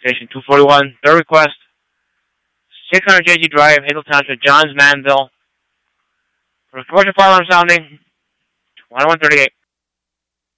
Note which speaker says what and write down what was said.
Speaker 1: Station 241. Third request, 600 JG Drive, Hazel Township, Johns Manville. For commercial fire alarm sounding, 2138.